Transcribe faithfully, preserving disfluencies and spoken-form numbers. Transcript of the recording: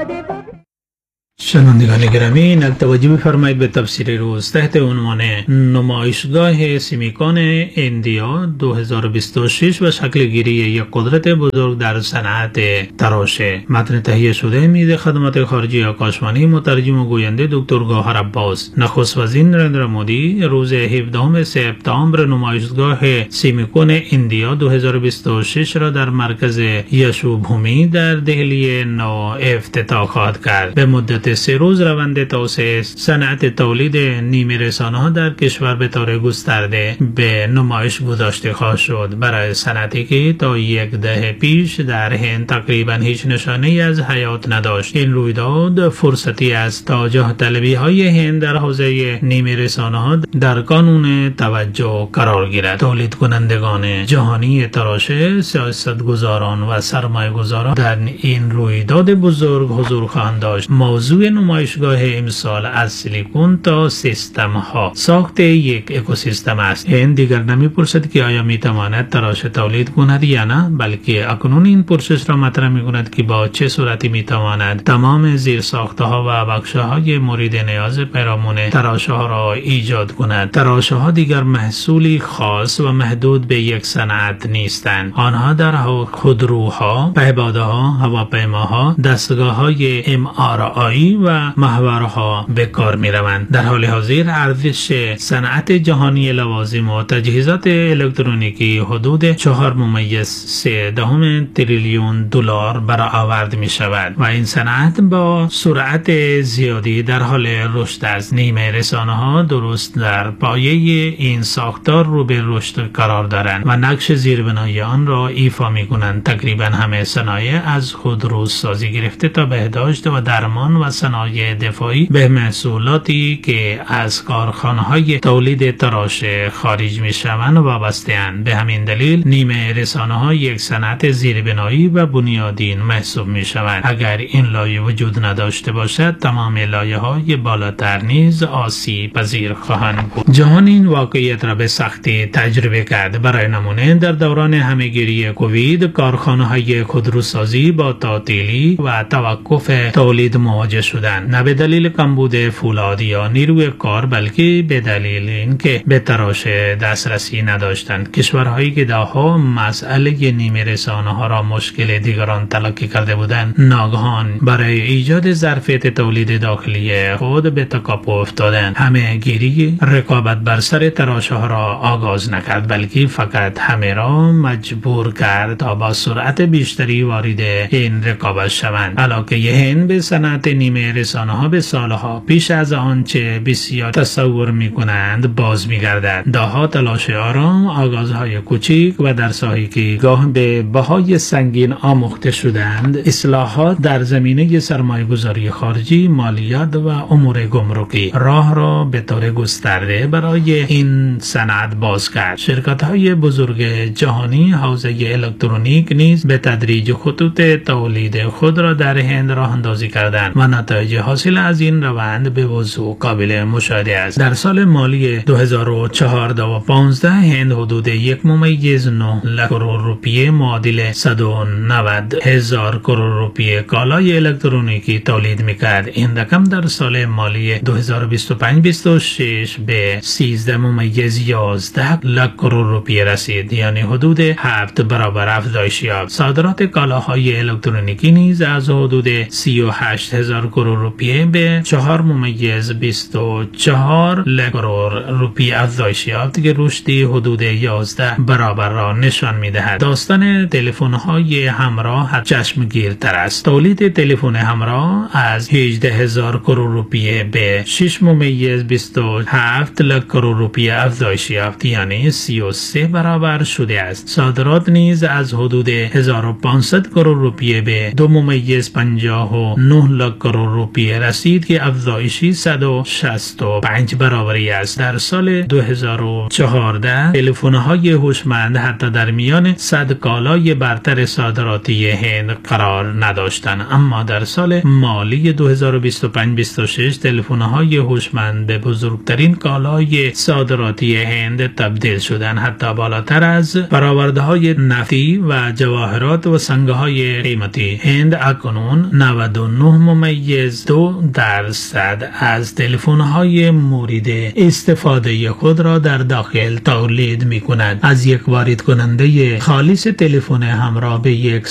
شنوندگان گرامی، نک توجه بفرمایید به تفسیر روز تحت عنوان نمایشگاه سیمیکون ایندیا دو هزار و بیست و شش و شکل گیری یک قدرت بزرگ در صنعت تراشه. متن تهیه شده میز خدمات خارجی آکاشوانی، مترجم و گوینده دکتر گوهر عباس. نخست وزیر نریندرا مودی روز هفدهم سپتامبر نمایشگاه سیمیکون ایندیا دو هزار و بیست و شش را در مرکز یشوبھومی در دهلی نو افتتاح خواهد کرد. به مدت سه روز روند توسعه صنعت تولید نیمه رسانه‌ها در کشور به طور گسترده به نمایش گذاشته خواهد شد. برای صنعتی که تا یک دهه پیش در هند تقریبا هیچ نشانه‌ای از حیات نداشت، این رویداد فرصتی است تا جاه طلبی های هند در حوزه نیمه رسانه‌ها در کانون توجه قرار گیرد. تولید کنندگان جهانی تراشه، سیاستگزاران و سرمایه‌گذاران در این رویداد بزرگ حضور خواهند داشت. موضوع نمایشگاه امسال از سیلیکون تا سیستم ها ساخت یک اکوسیستم است. این دیگر نمی‌پرسد که آیا میتواند تراشه تولید کند یا نه، بلکه اکنون این پرسش را مطرح می‌کند که با چه صورتی میتواند تمام زیر ساخته ها و بخش های مورد نیاز پیرامون تراشه ها را ایجاد کند. تراشه ها دیگر محصولی خاص و محدود به یک صنعت نیستند. آنها در خودروها، پهپادها، هواپیماها، دستگاه های ام آر آی و محورها به کار می روند. در حال حاضر ارزش صنعت جهانی لوازم و تجهیزات الکترونیکی حدود چهار ممیز سه دهم تریلیون دلار برآورد می شود و این صنعت با سرعت زیادی در حال رشد است. نیمه رسانه ها درست در پایه این ساختار رو به رشد قرار دارند و نقش زیربنایی آن را ایفا می کنند. تقریبا همه صنایع از خودروسازی گرفته تا بهداشت و درمان و صنایع دفاعی به محصولاتی که از کارخانه‌های تولید تراشه خارج می‌شوند وابسته‌اند. به همین دلیل نیمه رسانه‌ها یک صنعت زیربنایی و بنیادین محسوب می‌شوند. اگر این لایه وجود نداشته باشد، تمام لایه‌های بالاتر نیز آسیب پذیر خواهند بود. جهان این واقعیت را به سختی تجربه کرد. برای نمونه در دوران همهگیری کووید، کارخانه‌های خودروسازی با تعطیلی و توقف تولید مواجه شدند، نه به دلیل کمبود فولاد یا نیروی کار، بلکه به دلیل اینکه به تراشه دسترسی نداشتند. کشورهایی که دهها مسئله نیمه رسانه‌ها را مشکل دیگران تلقی کرده بودند، ناگهان برای ایجاد ظرفیت تولید داخلی خود به تکاپو افتادند. همه گیری رقابت بر سر تراشه ها را آغاز نکرد، بلکه فقط همه را مجبور کرد تا با سرعت بیشتری وارد این رقابت شوند. علاقه هند به صنعت نیمه رسانه ها به سالها پیش از آنچه بسیار تصور می کنند باز می گردد. دهها تلاش آرام، آغازهای کوچک و در ساحه‌ای که گاه به بهای سنگین آموخته شدند، اصلاحات در زمینه سرمایه گذاری خارجی، مالیات و امور گمرکی راه را به طور گسترده برای این صنعت باز کرد. شرکت های بزرگ جهانی حوزه الکترونیک نیز به تدریج خطوط تولید خود را در هند راه اندازی کردند و نتایج حاصل از این روند به وضوح قابل مشاهده است. در سال مالی دو هزار و چهارده و پانزده هند حدود یک ممیز نه لک کرور روپیه معادل صد و نود هزار کرور روپیه کالای الکترونیکی تولید میکرد. این رقم در سال مالی دو هزار و بیست و پنج بیست و شش به سیزده ممیز یازده لک کرور روپیه رسید، یعنی حدود هفت برابر افزایش یافت. صادرات کالاهای الکترونیکی نیز از حدود سی و هشت هزار کرور روپیه به چهار ممیز بیست و چهار لک کرور روپیه افزایش یافت که رشدی حدود یازده برابر را نشان می‌دهد. داستان تلفن‌های همراه چشمگیرتر است. تولید تلفن همراه از هجده هزار کرور روپیه به شش ممیز بیست و هفت لک کرور روپیه افزایش یافت، یعنی سی و سه برابر شده است. صادرات نیز از حدود هزار و پانصد کرور روپیه به دو ممیز پنجاه و نه لک کرور روپیه رسید که افزایشی صد و شصت و پنج برابری است. در سال دو هزار و چهارده تلفن‌های هوشمند حتی در میان صد کالای برتر صادراتی هند قرار نداشتند، اما در سال مالی دو هزار و بیست و پنج بیست و شش تلفن‌های هوشمند به بزرگترین کالای صادراتی هند تبدیل شدند، حتی بالاتر از برآورده‌های نفتی و جواهرات و سنگ‌های قیمتی. هند اکنون نود و نه ممیز دو درصد از تلفن‌های مورد استفاده خود را در داخل تولید می‌کند. از یک وارد کننده خالص تلفن همراه به یک